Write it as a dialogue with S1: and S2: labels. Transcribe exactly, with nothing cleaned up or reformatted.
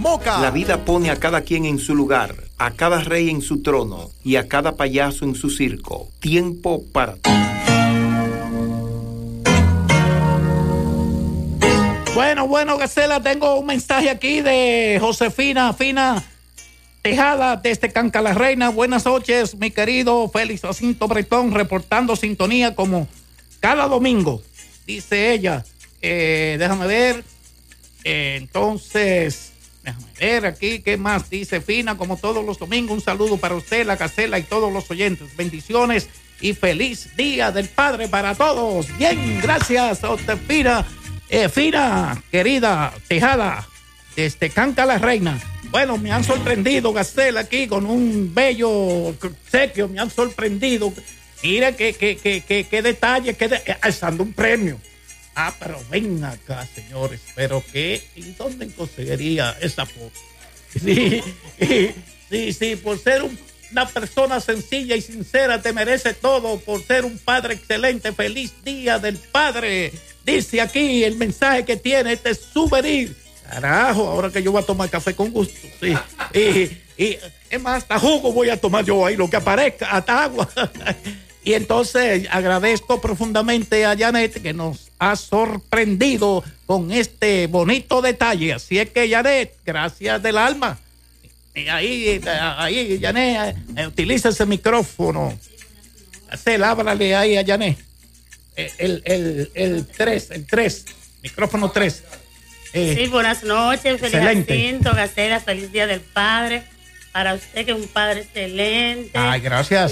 S1: Moca.
S2: La vida pone a cada quien en su lugar, a cada rey en su trono y a cada payaso en su circo. Tiempo para ti.
S3: Bueno, bueno, Gacela, tengo un mensaje aquí de Josefina Fina Tejada desde Canca la Reina. Buenas noches, mi querido Félix Jacinto Bretón, reportando sintonía como cada domingo, dice ella. Eh, déjame ver. Eh, entonces, déjame ver aquí, ¿qué más? Dice Fina, como todos los domingos, un saludo para usted, la Gacela y todos los oyentes. Bendiciones y feliz Día del Padre para todos. Bien, gracias, Josefina. Eh, Fina, querida Tejada, desde Canca la Reina. Bueno, me han sorprendido, Gacela, aquí con un bello obsequio, me han sorprendido. Mira qué que, que, que, que detalle, que de, alzando un premio. Ah, pero ven acá, señores, pero qué, ¿y dónde conseguiría esa foto? Sí, sí, sí, por ser un, una persona sencilla y sincera, te merece todo, por ser un padre excelente. Feliz Día del Padre. Dice aquí el mensaje que tiene este souvenir. Carajo, ahora que yo voy a tomar café con gusto, sí. Y, y es más, hasta jugo voy a tomar yo ahí, lo que aparezca, hasta agua. Y entonces agradezco profundamente a Janet que nos ha sorprendido con este bonito detalle. Así es que, Janet, gracias del alma. Y ahí, ahí, Janet, utiliza ese micrófono. Hacer, háblale ahí a Janet. El, el, el tres, el tres, micrófono tres.
S4: Eh, sí, buenas noches, feliz Jacinto, Gacela, feliz Día del Padre. Para usted que es un padre excelente.
S3: Ay, gracias.